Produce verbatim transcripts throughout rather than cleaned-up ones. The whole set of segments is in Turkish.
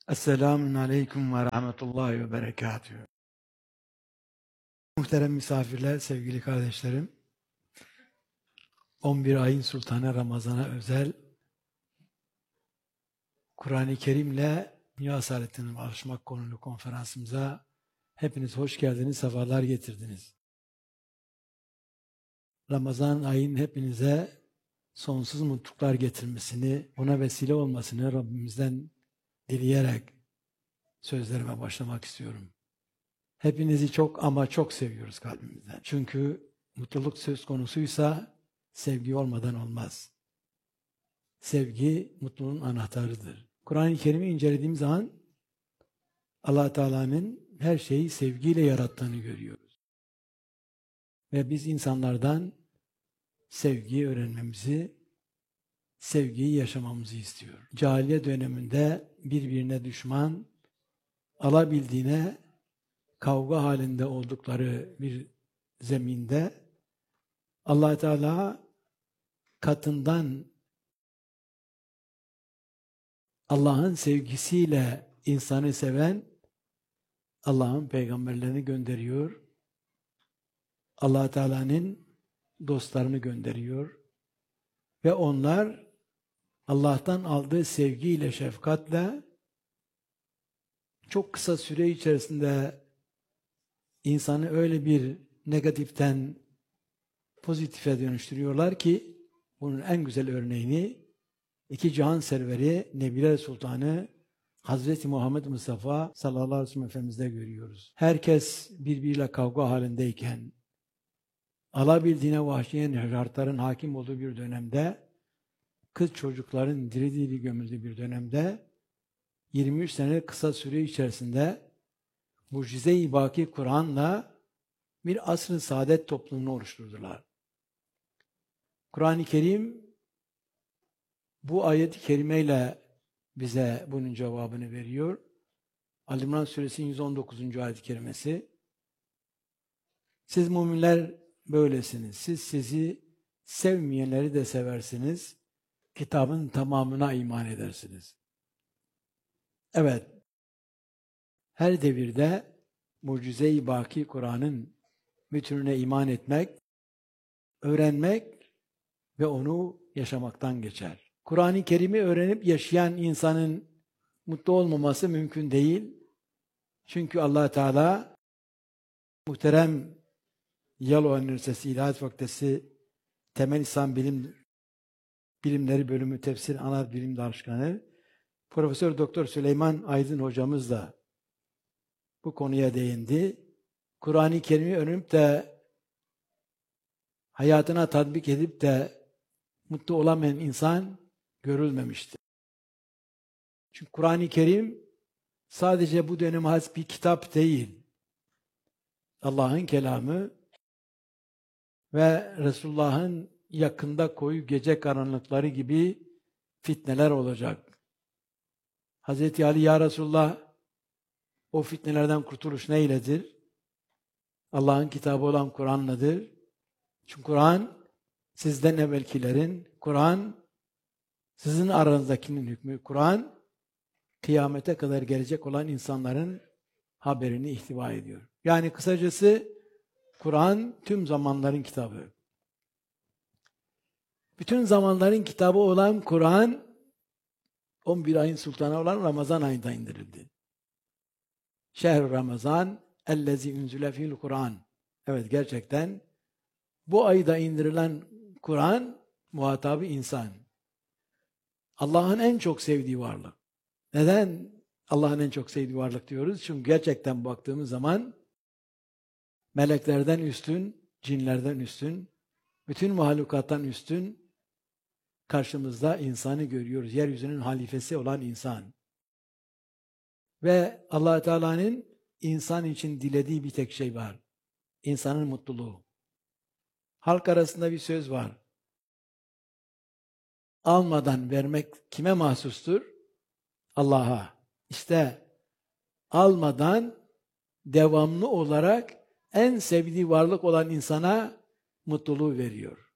Esselamun Aleyküm ve Rahmetullahi ve Berekatühü. Muhterem misafirler, sevgili kardeşlerim, on bir ayın sultanı Ramazan'a özel Kur'an-ı Kerim'le Dünya Saadeti'ne alışmak konulu konferansımıza hepiniz hoş geldiniz, sefalar getirdiniz. Ramazan ayının hepinize sonsuz mutluluklar getirmesini, ona vesile olmasını Rabbimizden dileyerek sözlerime başlamak istiyorum. Hepinizi çok ama çok seviyoruz kalbimizden. Çünkü mutluluk söz konusuysa sevgi olmadan olmaz. Sevgi mutluluğun anahtarıdır. Kur'an-ı Kerim'i incelediğim zaman Allah Teala'nın her şeyi sevgiyle yarattığını görüyoruz. Ve biz insanlardan sevgiyi öğrenmemizi, sevgiyi yaşamamızı istiyor. Cahiliye döneminde birbirine düşman, alabildiğine kavga halinde oldukları bir zeminde Allah Teala katından Allah'ın sevgisiyle insanı seven Allah'ın peygamberlerini gönderiyor. Allah Teala'nın dostlarını gönderiyor ve onlar Allah'tan aldığı sevgiyle, şefkatle çok kısa süre içerisinde insanı öyle bir negatiften pozitife dönüştürüyorlar ki bunun en güzel örneğini iki cihan serveri Nebiler Sultanı Hazreti Muhammed Mustafa sallallahu aleyhi ve sellem Efendimiz'de görüyoruz. Herkes birbiriyle kavga halindeyken, alabildiğine vahşiyen şartların hakim olduğu bir dönemde, kız çocukların diri diri gömüldüğü bir dönemde, yirmi üç senelik kısa süre içerisinde mucize-i baki Kur'an'la bir asr-ı saadet toplumunu oluşturdular. Kur'an-ı Kerim bu ayet-i kerimeyle bize bunun cevabını veriyor. Ali İmran Suresinin yüz on dokuzuncu ayet-i kerimesi. Siz müminler böylesiniz. Siz sizi sevmeyenleri de seversiniz. Kitabın tamamına iman edersiniz. Evet, her devirde mucize-i baki Kur'an'ın bütününe iman etmek, öğrenmek ve onu yaşamaktan geçer. Kur'an-ı Kerim'i öğrenip yaşayan insanın mutlu olmaması mümkün değil. Çünkü Allah Teala muhterem Yalova Üniversitesi İlahiyat Fakültesi Temel İslam Bilim Bilimleri Bölümü Tefsir Ana Bilim Danışmanı Profesör Doktor Süleyman Aydın hocamız da bu konuya değindi. Kur'an-ı Kerim'i öğrenip de hayatına tatbik edip de mutlu olamayan insan görülmemiştir. Çünkü Kur'an-ı Kerim sadece bu döneme has bir kitap değil. Allah'ın kelamı ve Resulullah'ın yakında koyu gece karanlıkları gibi fitneler olacak. Hazreti Ali ya Resulullah o fitnelerden kurtuluş neyledir? Allah'ın kitabı olan Kur'an'ladır. Çünkü Kur'an sizden evvelkilerin, Kur'an sizin aranızdakinin hükmü, Kur'an kıyamete kadar gelecek olan insanların haberini ihtiva ediyor. Yani kısacası Kur'an tüm zamanların kitabı. Bütün zamanların kitabı olan Kur'an on bir ayın sultanı olan Ramazan ayında indirildi. Şehr Ramazan ellezî unzile fîl Kur'an. Evet, gerçekten bu ayda indirilen Kur'an muhatabı insan. Allah'ın en çok sevdiği varlık. Neden Allah'ın en çok sevdiği varlık diyoruz? Çünkü gerçekten baktığımız zaman meleklerden üstün, cinlerden üstün, bütün mahlukattan üstün karşımızda insanı görüyoruz. Yeryüzünün halifesi olan insan. Ve Allah Teala'nın insan için dilediği bir tek şey var. İnsanın mutluluğu. Halk arasında bir söz var. Almadan vermek kime mahsustur? Allah'a. İşte almadan devamlı olarak en sevdiği varlık olan insana mutluluğu veriyor.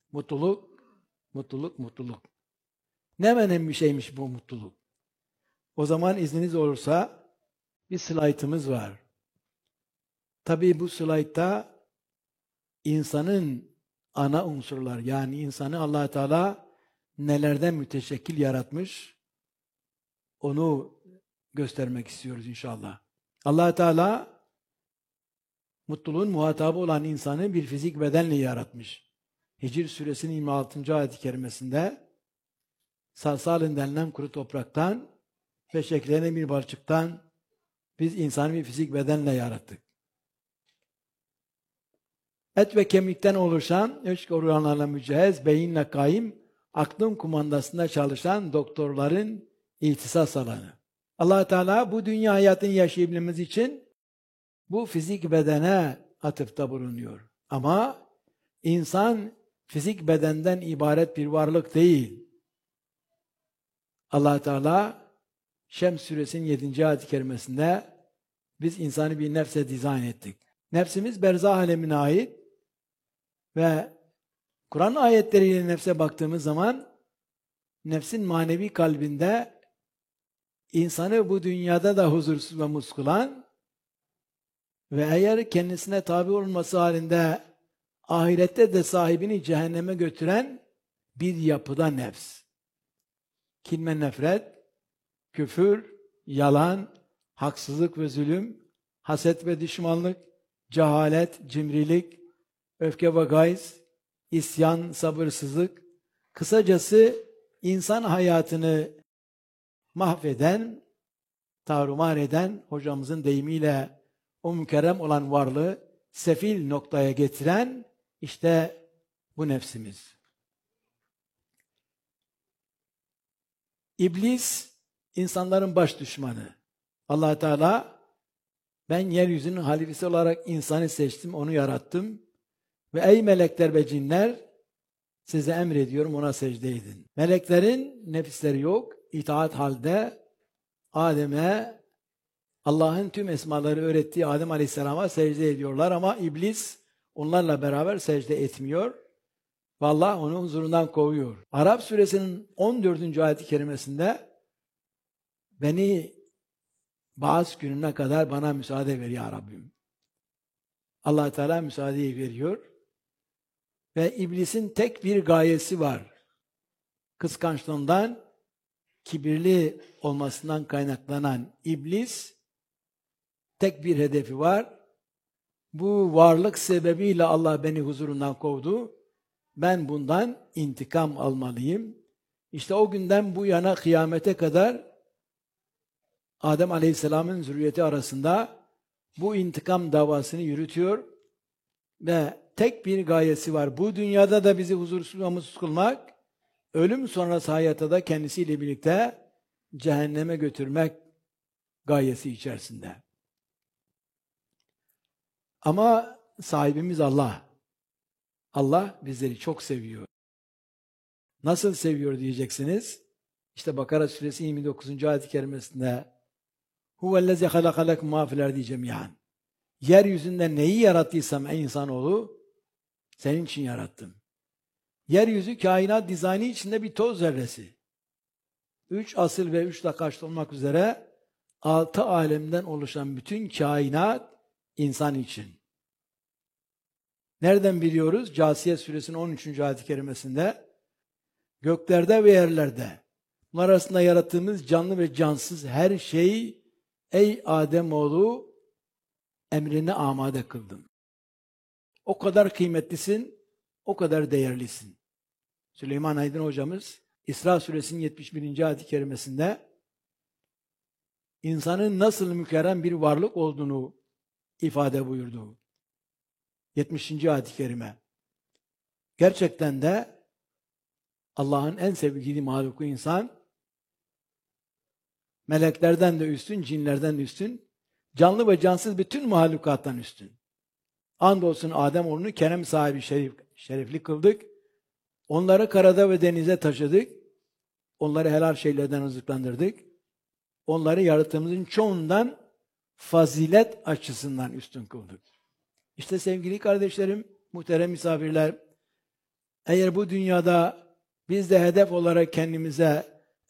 Mutluluk, mutluluk, mutluluk. Ne önemli bir şeymiş bu mutluluk. O zaman izniniz olursa bir slaytımız var. Tabii bu slaytta insanın ana unsurlar, yani insanı Allah Teala nelerden müteşekkil yaratmış, onu göstermek istiyoruz inşallah. Allah Teala mutluluğun muhatabı olan insanı bir fizik bedenle yaratmış. Hicr suresinin yirmi altıncı ayet-i kerimesinde salsalın denilen kuru topraktan ve şekline bir balçıktan biz insanı bir fizik bedenle yarattık. Et ve kemikten oluşan, üç organlarla mücehhez, beyinle kaim, aklın kumandasında çalışan doktorların ihtisas alanı. Allah Teala bu dünya hayatını yaşayabilmemiz için bu fizik bedene atıfta bulunuyor. Ama insan fizik bedenden ibaret bir varlık değil. Allah Teala Şems suresinin yedinci ayet-i kerimesinde biz insanı bir nefse dizayn ettik. Nefsimiz berzah alemine ait ve Kur'an ayetleriyle nefse baktığımız zaman nefsin manevi kalbinde insanı bu dünyada da huzursuz ve mutsuz kılan ve eğer kendisine tabi olması halinde ahirette de sahibini cehenneme götüren bir yapıda nefs. Kin ve nefret, küfür, yalan, haksızlık ve zulüm, haset ve düşmanlık, cehalet, cimrilik, öfke ve gayz, isyan, sabırsızlık, kısacası insan hayatını mahveden, tarumar eden, hocamızın deyimiyle o mükerrem olan varlığı sefil noktaya getiren işte bu nefsimiz. İblis insanların baş düşmanı. Allah Teala ben yeryüzünün halifesi olarak insanı seçtim, onu yarattım ve ey melekler ve cinler size emrediyorum ona secde edin. Meleklerin nefisleri yok, itaat halde Adem'e Allah'ın tüm esmaları öğrettiği Adem Aleyhisselam'a secde ediyorlar ama iblis onlarla beraber secde etmiyor. Ve Allah onu huzurundan kovuyor. Arap suresinin on dördüncü ayet-i kerimesinde beni Ba'as gününe kadar bana müsaade ver ya Rabbim. Allah Teala müsaadeyi veriyor. Ve iblisin tek bir gayesi var. Kıskançlığından, kibirli olmasından kaynaklanan iblis tek bir hedefi var. Bu varlık sebebiyle Allah beni huzurundan kovdu. Ben bundan intikam almalıyım. İşte o günden bu yana kıyamete kadar Adem Aleyhisselam'ın zürriyeti arasında bu intikam davasını yürütüyor ve tek bir gayesi var. Bu dünyada da bizi huzursuz ve mutsuz kılmak, ölüm sonrası hayatta da kendisiyle birlikte cehenneme götürmek gayesi içerisinde. Ama sahibimiz Allah. Allah bizleri çok seviyor. Nasıl seviyor diyeceksiniz? İşte Bakara suresi yirmi dokuzuncu ayet-i kerimesinde huvellezî halaka lekum mâ fil ardi cemî'an. Yeryüzünde neyi yarattıysam ey insanoğlu senin için yarattım. Yeryüzü kainat dizaynı içinde bir toz zerresi. Üç asıl ve üç lakaçlı olmak üzere altı alemden oluşan bütün kainat insan için. Nereden biliyoruz? Câsiye suresinin on üçüncü ayet-i kerimesinde göklerde ve yerlerde bunlar arasında yarattığımız canlı ve cansız her şey ey Ademoğlu emrine amade kıldım. O kadar kıymetlisin, o kadar değerlisin. Süleyman Aydın hocamız İsra suresinin yetmiş birinci ayet-i kerimesinde insanın nasıl mükerrem bir varlık olduğunu ifade buyurdu. yetmişinci ayet-i kerime. Gerçekten de Allah'ın en sevgili mahluku insan, meleklerden de üstün, cinlerden de üstün, canlı ve cansız bütün mahlukattan üstün. Andolsun Ademoğlunu kerem sahibi şerif, şerefli kıldık. Onları karada ve denize taşıdık. Onları helal şeylerden rızıklandırdık. Onları yarattığımızın çoğundan fazilet açısından üstün kıldık. İşte sevgili kardeşlerim, muhterem misafirler, eğer bu dünyada biz de hedef olarak kendimize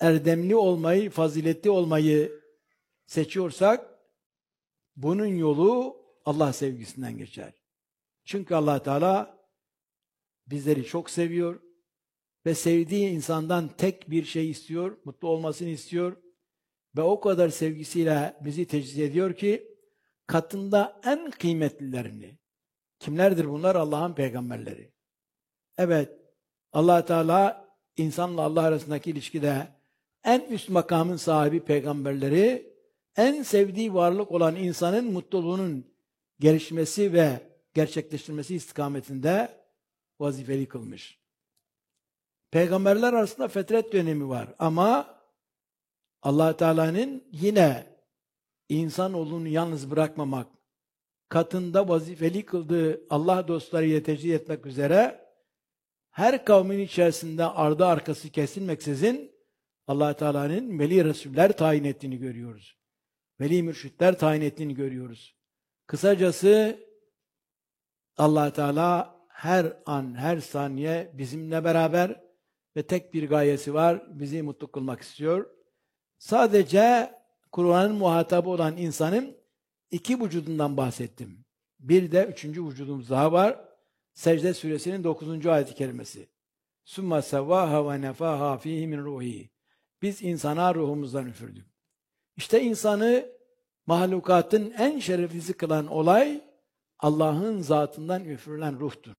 erdemli olmayı, faziletli olmayı seçiyorsak, bunun yolu Allah sevgisinden geçer. Çünkü Allah Teala bizleri çok seviyor ve sevdiği insandan tek bir şey istiyor, mutlu olmasını istiyor ve o kadar sevgisiyle bizi teciz ediyor ki katında en kıymetlilerini, kimlerdir bunlar? Allah'ın peygamberleri. Evet, Allah Teala insanla Allah arasındaki ilişkide en üst makamın sahibi peygamberleri, en sevdiği varlık olan insanın mutluluğunun gelişmesi ve gerçekleştirmesi istikametinde vazifeli kılmış. Peygamberler arasında fetret dönemi var ama Allah Teala'nın yine insanoğlunu yalnız bırakmamak, katında vazifeli kıldığı Allah dostlarıyla tecrid etmek üzere her kavmin içerisinde ardı arkası kesilmeksizin Allah Teala'nın veli resuller tayin ettiğini görüyoruz. Veli mürşitler tayin ettiğini görüyoruz. Kısacası Allah Teala her an, her saniye bizimle beraber ve tek bir gayesi var, bizi mutlu kılmak istiyor. Sadece Kur'an'ın muhatabı olan insanın iki vücudundan bahsettim. Bir de üçüncü vücudumuz daha var. Secde suresinin dokuzuncu ayet-i kerimesi. Summa sevvaha ve nefaha fihi min ruhi. Biz insana ruhumuzdan üfürdük. İşte insanı mahlukatın en şereflisi kılan olay Allah'ın zatından üfürülen ruhtur.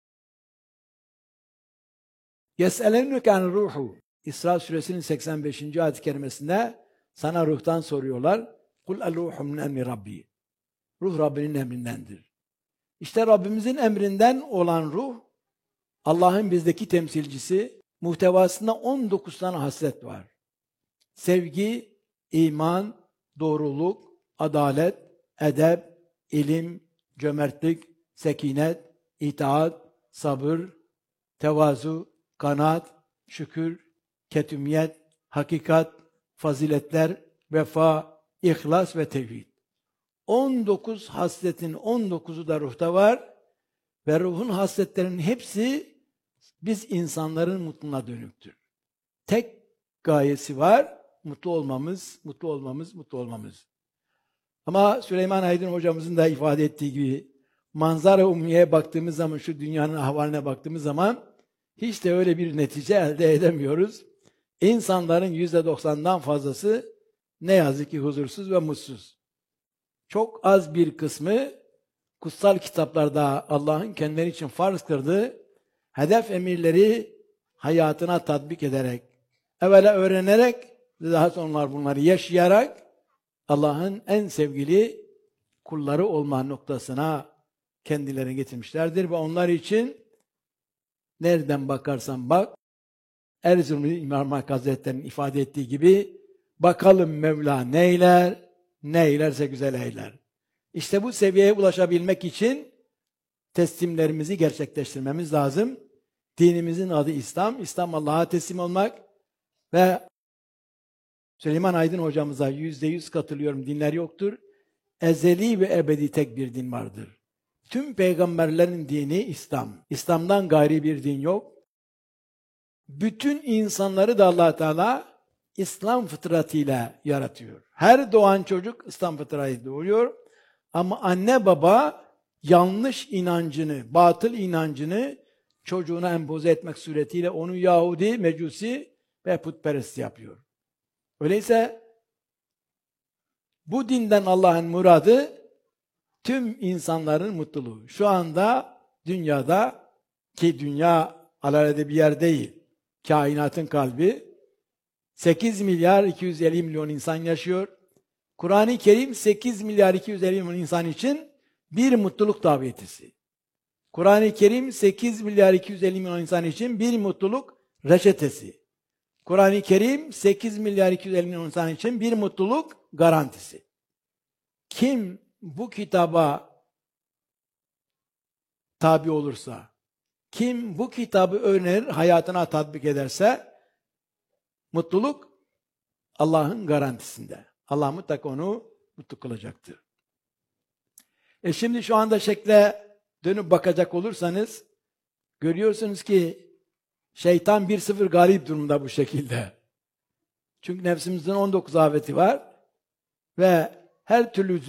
Yes'elenüke an ruhu. İsra suresinin seksen beşinci ayet-i kerimesinde sana ruhtan soruyorlar. Kul el-ruhu min emri Rabbi. Ruh Rabbinin emrindendir. İşte Rabbimizin emrinden olan ruh, Allah'ın bizdeki temsilcisi, muhtevasında on dokuz tane haslet var. Sevgi, iman, doğruluk, adalet, edep, ilim, cömertlik, sekinet, itaat, sabır, tevazu, kanaat, şükür, ketümiyet, hakikat, faziletler, vefa, ihlas ve tevhid. on dokuz hasletin on dokuzu da ruhta var ve ruhun hasletlerinin hepsi biz insanların mutluluğuna dönüktür. Tek gayesi var, mutlu olmamız, mutlu olmamız, mutlu olmamız. Ama Süleyman Aydın hocamızın da ifade ettiği gibi manzara umumiyeye baktığımız zaman, şu dünyanın ahvaline baktığımız zaman hiç de öyle bir netice elde edemiyoruz. İnsanların yüzde doksandan fazlası ne yazık ki huzursuz ve mutsuz. Çok az bir kısmı kutsal kitaplarda Allah'ın kendileri için farz kıldığı hedef emirleri hayatına tatbik ederek, evvela öğrenerek ve daha sonra bunları yaşayarak Allah'ın en sevgili kulları olma noktasına kendilerini getirmişlerdir ve onlar için nereden bakarsan bak, Erzurumlu İmam Hakkı Hazretleri'nin ifade ettiği gibi bakalım Mevla neyler, ne eylerse güzel eyler. İşte bu seviyeye ulaşabilmek için teslimlerimizi gerçekleştirmemiz lazım. Dinimizin adı İslam. İslam Allah'a teslim olmak ve Süleyman Aydın hocamıza yüzde yüz katılıyorum. Dinler yoktur. Ezeli ve ebedi tek bir din vardır. Tüm peygamberlerin dini İslam. İslam'dan gayri bir din yok. Bütün insanları da Allah Teala İslam fıtratıyla yaratıyor. Her doğan çocuk İslam fıtratıyla doğuyor. Ama anne baba yanlış inancını, batıl inancını çocuğuna empoze etmek suretiyle onu Yahudi, Mecusi ve putperest yapıyor. Öyleyse bu dinden Allah'ın muradı tüm insanların mutluluğu. Şu anda dünyada, ki dünya alelade bir yer değil, kainatın kalbi, sekiz milyar iki yüz elli milyon insan yaşıyor. Kur'an-ı Kerim sekiz milyar iki yüz elli milyon insan için bir mutluluk davetisi. Kur'an-ı Kerim sekiz milyar iki yüz elli milyon insan için bir mutluluk reçetesi. Kur'an-ı Kerim sekiz milyar iki yüz elli milyon insan için bir mutluluk garantisi. Kim bu kitaba tabi olursa, kim bu kitabı öğrenir, hayatına tatbik ederse, mutluluk Allah'ın garantisinde. Allah mutlaka onu mutlu kılacaktır. E şimdi şu anda şekle dönüp bakacak olursanız, görüyorsunuz ki şeytan bir sıfır galip durumda bu şekilde. Çünkü nefsimizin on dokuz afeti var ve her türlü